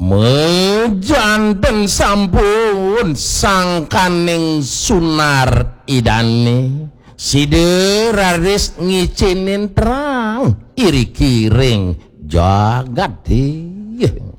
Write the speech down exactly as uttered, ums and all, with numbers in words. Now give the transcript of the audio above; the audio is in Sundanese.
mejanten sampun sangkaning sunar idane sideraris ngicinin terang iri kiring jagat